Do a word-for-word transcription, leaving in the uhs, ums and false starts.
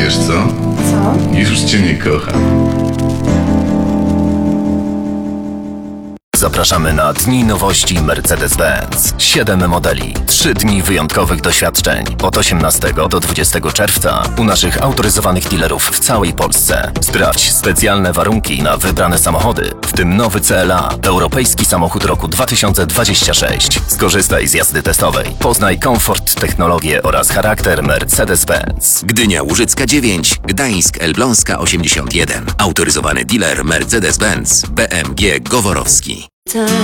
Wiesz co? Co? Już cię nie kocham. Zapraszamy na Dni Nowości Mercedes-Benz. Siedem modeli, trzy dni wyjątkowych doświadczeń. Od osiemnastego do dwudziestego czerwca u naszych autoryzowanych dealerów w całej Polsce. Sprawdź specjalne warunki na wybrane samochody, w tym nowy C L A, europejski samochód roku dwa tysiące dwudziestego szóstego. Skorzystaj z jazdy testowej. Poznaj komfort, technologię oraz charakter Mercedes-Benz. Gdynia Łużycka dziewięć, Gdańsk Elbląska osiemdziesiąt jeden. Autoryzowany dealer Mercedes-Benz B M G Goworowski.